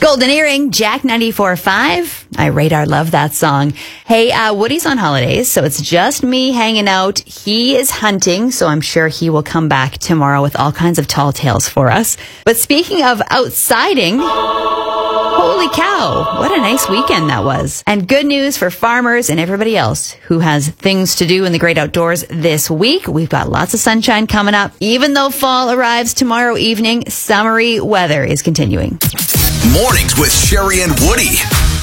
Golden Earring, Jack 94.5. I radar love that song. Hey, Woody's on holidays, so it's just me hanging out. He is hunting, so I'm sure he will come back tomorrow with all kinds of tall tales for us. But speaking of outsiding, holy cow, what a nice weekend that was. And good news for farmers and everybody else who has things to do in the great outdoors this week. We've got lots of sunshine coming up. Even though fall arrives tomorrow evening, summery weather is continuing. Mornings with Sherry and Woody.